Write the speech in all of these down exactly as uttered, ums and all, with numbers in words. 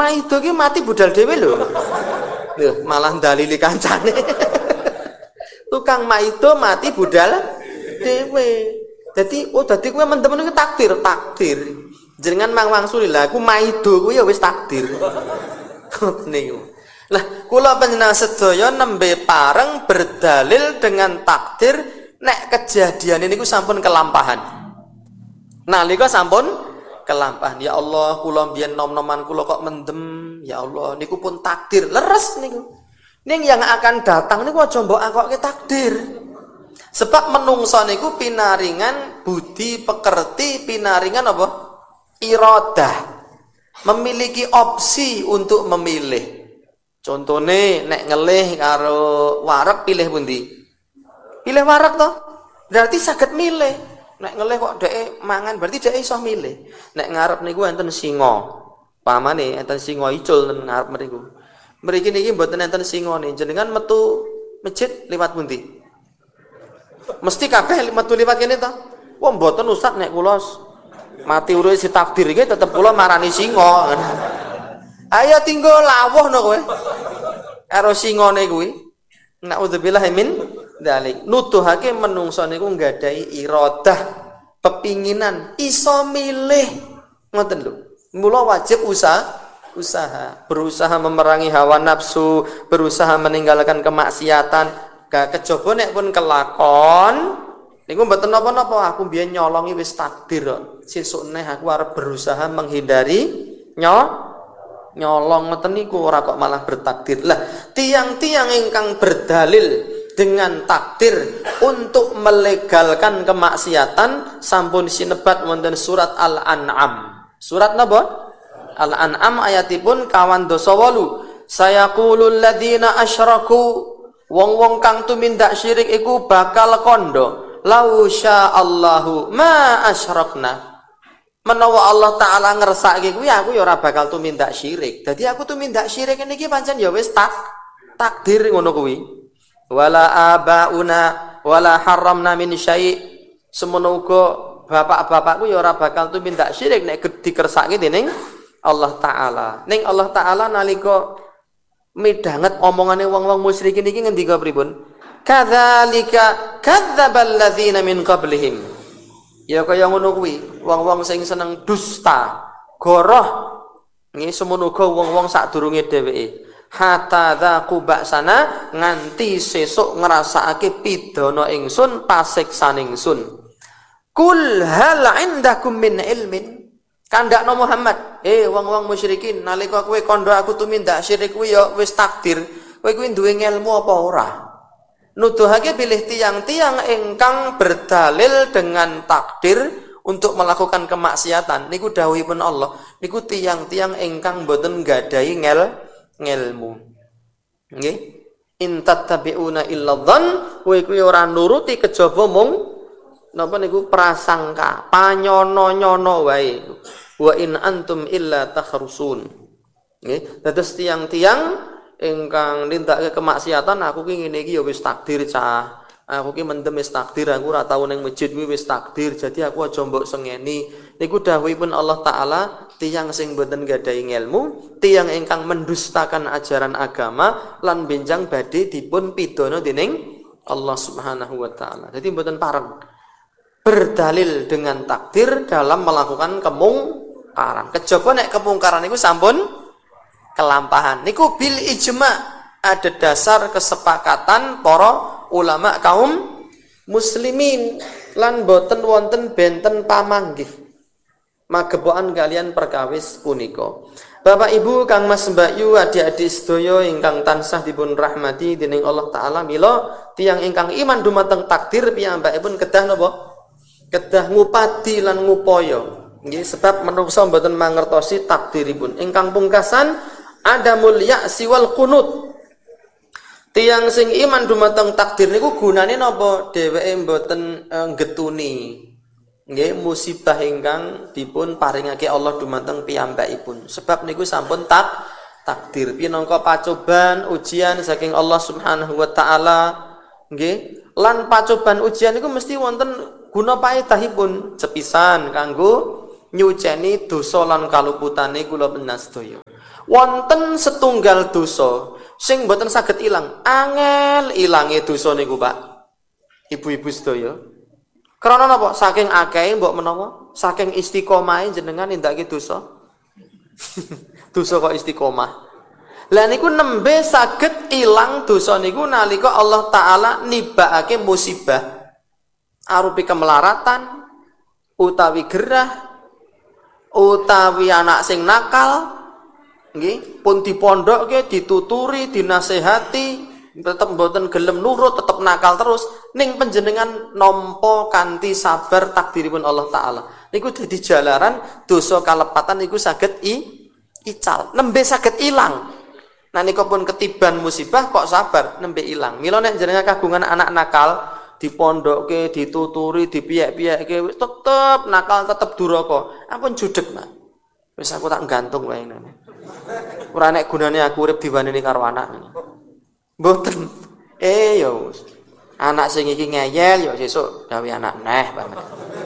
Maido ki mati budal dhewe lho. Lho, malah dalili kancane. Tukang Maido mati budal dhewe. Dadi oh dadi kowe men-men iku takdir, takdir. Jenengan mangwangsuli lah aku Maido kuwi ya wis takdir. Niku. Lah kula panjenengan sedaya nembe pareng berdalil dengan takdir nek kejadian niku sampun kelampahan. Nalika sampun kelampahan, ya Allah kula mbiyen nom-noman kula kok mendem, ya Allah niku pun takdir, leres niku. Ning yang akan datang niku aja mbok angokke takdir. Sebab menungso niku pinaringan budi pekerti, pinaringan apa? Iradah. Memiliki opsi untuk memilih. Contone nek ngelih karo wareg pilih pundi? Pilih wareg toh? Berarti saged milih. Nek ngelih kok dheke mangan berarti dheke iso milih. Nek ngarep niku enten singa. Pamane enten singa icul ten ngarep mriku. Mriki niki mboten enten singane. Jenengan metu masjid liwat pundi? Mesti kabeh metu liwat kene to? Wah mboten Ustaz nek kula mati urip si takdir iki tetep kula marani singa. Ayo tinggo lawuh no kowe. Karo singane kuwi. Nauzubillahi min dzalik. Nuduhake menungso niku nggadahi iradah, pepinginan, iso milih. Ngoten lho. Mula wajib usaha, usaha, berusaha memerangi hawa nafsu, berusaha meninggalkan kemaksiatan. Gak kejaba nek pun kelakon niku mboten napa-napa, aku biyen nyolongi wis takdir kok. Sesuk neh aku arep berusaha menghindari nyo nyolong ngoten niku ora kok malah bertakdir. Lah, tiang-tiang ingkang berdalil dengan takdir untuk melegalkan kemaksiatan sampun sinebat wonten surat Al-An'am. Surat napa? Al-An'am ayatipun kawan dosa wolu. Sayaqulul ladzina asyraku, wong-wong kang tumindak syirik iku bakal kondo, lau sya'allahu ma asyrakna. Menawa Allah Ta'ala ngersake kuwi aku ya ora bakal tumindak syirik. Dadi aku tumindak syirik niki pancen ya wis tak takdir ngono kuwi. Wala abauna wala haramna min syai'. Semono uga bapak-bapakku ya ora bakal tumindak syirik nek dikersake dening Allah Ta'ala. Ning Allah Ta'ala nalika midhanget omongane wong-wong musyrik niki ngendika pripun? Kadzalika kadzdzabal ladzina min qablihim. Ya kaya ngono kuwi, wong-wong sing seneng dusta, goroh. Nggih semono uga wong-wong sadurunge dheweke. Hatta dzaqu ba'sana nganti sesuk ngrasakake pidana ingsun, pasiksan ingsun. Kul hal indakum min ilmin. Kandakno Muhammad, eh wong-wong musyrikin, nalika kowe kandha aku tumindak syirik kuwi ya wis takdir. Kowe kuwi duwe ilmu apa ora? Nuduhake pilih tiang-tiang ingkang berdalil dengan takdir untuk melakukan kemaksiatan. Niku dawuhipun Allah. Niku tiang-tiang ingkang boten nggadahi ngel ngelmu. Nggih. In tattabi'una illa dzann, kowe kuwi ora nuruti kejaba mung napa niku prasangka, panyono-nyono wae. Wa in antum illa takhrusun. Nggih. Dados tiang-tiang ingkang nindakake kemaksiatan aku ki ngene iki ya wis takdir cah. Aku ki mendem wis takdir, aku ora tau ning masjid kuwi wis takdir. Jadi aku aja mbok sengeni. Niku dawuhipun Allah Taala, tiyang sing boten gadahi ilmu, tiyang ingkang mendustakan ajaran agama lan benjang badhe dipun pidana dening Allah Subhanahu wa taala. Jadi mboten pareng berdalil dengan takdir dalam melakukan kemungkaran. Kejaba nek kemungkaran niku sampun kelampahan. Niku bil ijma, ada dasar kesepakatan para ulama kaum muslimin lan boten wonten benten pamanggih magebokan kalian perkawis punika. Bapak Ibu Kang Mas Mbak Yu adik-adik sedaya ingkang tansah dipun rahmati dening Allah Taala, mila tiyang ingkang iman dumateng takdir piyambakipun kedah napa? Kedah ngupadi lan ngupaya. Nggih, sebab menungsa mboten mangertosi takdiripun. Ingkang pungkasan ada mulia siwal kunut. Tiang sing iman dumateng takdir niku gunane napa? Dheweke mboten e, getuni nggih musibah ingkang dipun paringake Allah dumateng piyambakipun. Sebab niku sampun tak takdir pinangka pacoban ujian saking Allah Subhanahu wa taala nggih. Lan pacoban ujian niku mesti wonten guna paedahipun, sepisan kanggo nyuceni dosa lan kaluputane kula panjenengan. Wonten setunggal dosa sing mboten saged ilang. Angel ilange dosa niku, Pak. Ibu-ibu sedaya. Krana napa? Saking akeh mbok menawa, saking istiqomahe jenengan nindakake dosa. Dosa kok istiqomah. Lah niku nembe saged ilang dosa niku nalika Allah taala nibakake musibah arupi kemelaratan utawi gerah utawi anak sing nakal nggih pun dipondokke dituturi dinasehati tetep mboten gelem nurut tetep nakal terus ning panjenengan nampa kanthi sabar takdiripun Allah taala niku dadi jalaran dosa kalepatan niku saged i ical nembe saged ilang. Nah niku pun ketiban musibah kok sabar nembe ilang. Mila nek jenengan kagungan anak nakal dipondokke dituturi dipiyak-piyakke tetep nakal tetep duraka ampun judeg Mas. Wis aku tak gantung wae ngene. Ora nek gunane aku urip diwaneni karo anak. Mboten. Eh yo. Anak sing iki ngeyel yo sesuk gawe anak neh banget.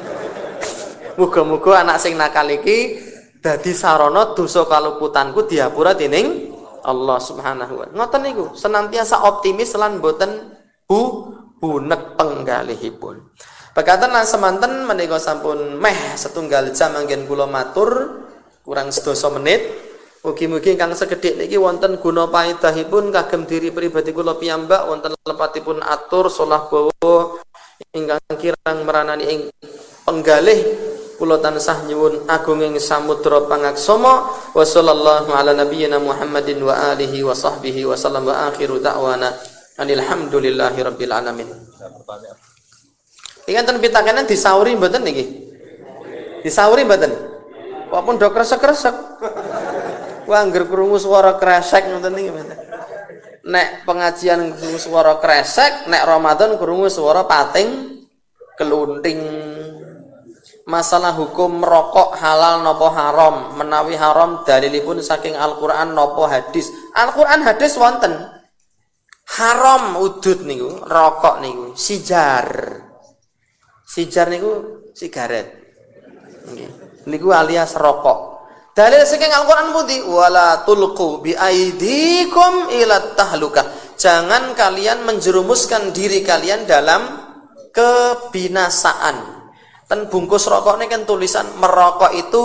Muga-muga anak sing nakal iki dadi sarana dosa kaluputanku diapura dening Allah Subhanahu wa taala. Ngoten niku, senantiasa optimis lan mboten bu bunek penggalihipun. Pekaten lan semanten menika sampun meh setunggal jam anggen kula matur kurang sedasa menit. Mugi-mugi ingkang sekedhik niki wonten guna paedahipun kagem diri pribadi kula piyambak wonten lepatipun atur solah bawa ingkang kirang meranani ing penggalih kula tansah nyuwun agunging samudra pangaksama wa sallallahu ala nabiyyina Muhammadin wa alihi wa sahbihi wa sallam wa akhiru da'wana alhamdulillahi rabbil alamin. Ingatkan pitakanan disauri mboten niki? Disauri mboten? Kok pun do kresek-kresek. Wah angger krungu swara kresek ngoten niki mboten. Nek pengajian krungu swara kresek, nek Ramadan krungu swara pating kelunting. Masalah hukum merokok halal nopo haram, menawi haram dalilipun saking Al-Qur'an nopo hadis. Al-Qur'an hadis wonten. Haram udud niku, rokok niku, sijar. Sijar niku sigaret. Nggih. Niku alias rokok. Dalil saking Al-Qur'an pundi? Wala tulqu bi aidikum ila tahlukah. Jangan kalian menjerumuskan diri kalian dalam kebinasaan. Dan bungkus rokok ini kan tulisan merokok itu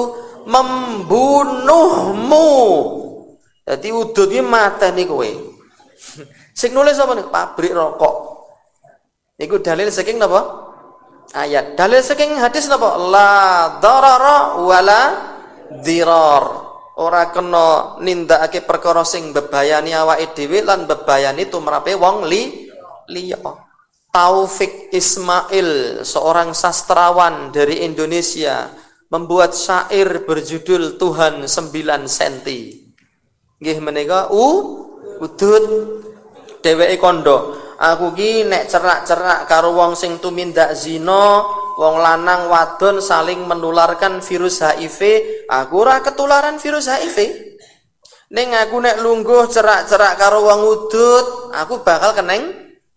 membunuhmu. Jadi udut ini mateni kowe. Sing nulis apa nih? Pabrik rokok. Iku dalil saking napa? Ayat. Dalil saking hadis napa? La darara wala dirar. Ora kena nindakake perkara sing bebayani awake dhewe lan bebayani tumrape wong li liya. Taufik Ismail, seorang sastrawan dari Indonesia, membuat syair berjudul Tuhan sembilan senti. Nggih menika u udut dheweke kondo. Aku ki nek cerak-cerak karo wong sing tumindak zina, wong lanang wadon saling menularkan virus H I V, aku ora ketularan virus H I V. Ning aku nek lungguh cerak-cerak karo wong udut, aku bakal keneng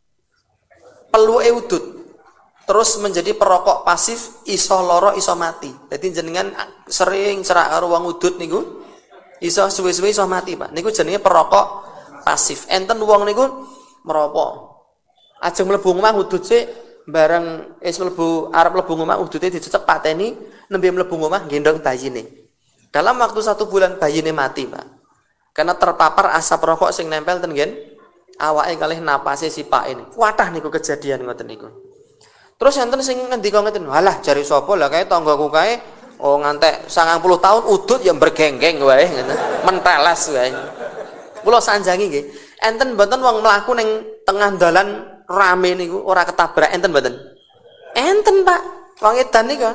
peluke udut. Terus menjadi perokok pasif iso loro iso mati. Jadi jenengan sering cerak karo wong udut niku iso suwe-suwe iso mati, Pak. Niku jenenge perokok pasif. Enten wong niku merokok. Ajeng mlebu omah udut sik bareng wis mlebu arep mlebu omah udute dicecep pateni nembe mlebu omah gendong bayine. Dalam waktu satu bulan bayine mati, Pak. Karena terpapar asap rokok sing nempel ten nggen awake kalih napase sipake niku. Wadah niku kejadian ngoten niku. Terus enten sing ngendika ngeten, "Walah jare sapa lah kae tanggaku kae oh ngantek sangang puluh tahun udut ya bergenggeng wae ngoten. Menteles wae." Kula sanjangi nggih. Enten mboten wong mlaku ning tengah dalan rame niku ora ketabrak enten mboten? Enten, Pak. Wong edan niku.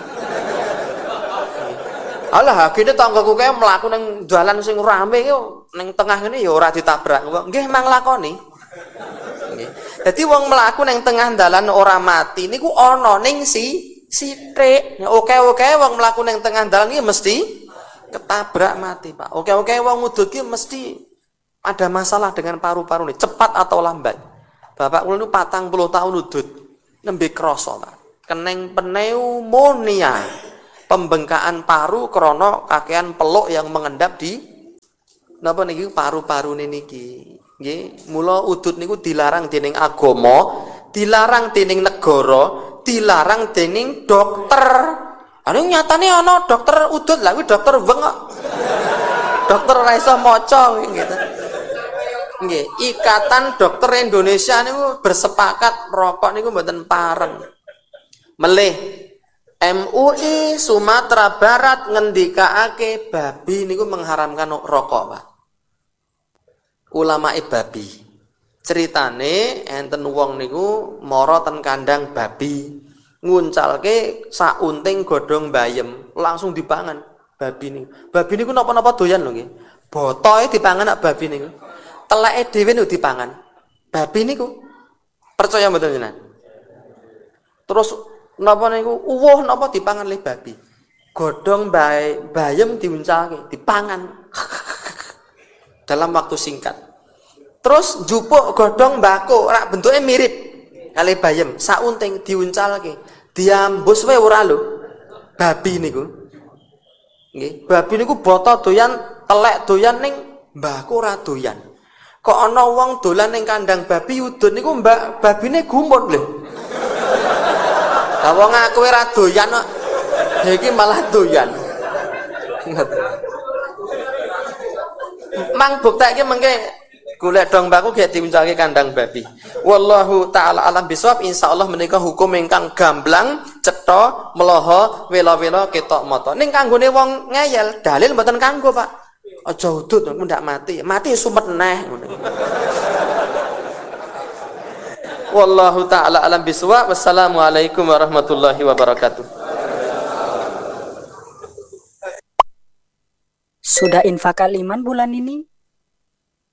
Alah, gene tanggaku kae mlaku ning dalan sing rame yo ning tengah ngene ya ora ditabrak. Nggih mang lakoni. Nggih. Dadi wong mlaku ning tengah dalan ora mati niku ana ning si sithik. Oke-oke wong mlaku ning tengah dalan iki mesti ketabrak mati, Pak. Oke-oke wong udut iki mesti ada masalah dengan paru-paru nih, cepat atau lambat. Bapak kula niku patang puluh tahun udut. Nembe krasa, Pak. Keneng pneumonia. pembengkakan paru krana kakean peluk yang mengendap di napa niki paru-paru niki. Nggih, mula udud niku dilarang dening agama, dilarang dening negara, dilarang dening dokter. Ane nyatane ana dokter udud, lha kuwi dokter weng kok. Dokter ora iso maca gitu. Nggih, Ikatan Dokter Indonesia niku bersepakat rokok niku mboten pareng. Melih M U I Sumatera Barat ngendikaake babi niku mengharamkan rokok, Pak. Ulama babi. Ceritane enten wong niku mara ten kandang babi, nguncalke saunting godhong bayem, langsung dipangan babi niku. Babi niku napa-napa doyan lho nggih. Botoke dipangan nak babi niku. Teleke dhewe niku dipangan. Babi niku percaya mboten jenengan? Terus napa niku uwuh napa dipangan le babi. Godhong bae bayem diuncalke, dipangan. Dalam waktu singkat. Terus njupuk godhong mbako, rak bentuke mirip kali bayem, saunting diuncalke. Diambus wae ora lho. Babi niku. Nggih, babi niku boto doyan, telek doyan ning mbako ora doyan. Kok ana wong dolan ning kandang babi udun niku mbak babine gumun lho. Lah wong aku ora doyan kok. Iki malah doyan. Mang buktekke mengke golek dong mbako gek diuncalke kandang babi. Wallahu taala alam bisawab. Insyaallah menika hukum ingkang gamblang, cetha, meloho, wela-wela ketok mata. Ning kanggone wong ngeyel, dalil mboten kanggo, Pak. Aja udut aku ndak mati. Mati sumet neh ngono. Wallahu taala alam bisawab. Wassalamualaikum warahmatullahi wabarakatuh. Sudah infak kaliman bulan ini?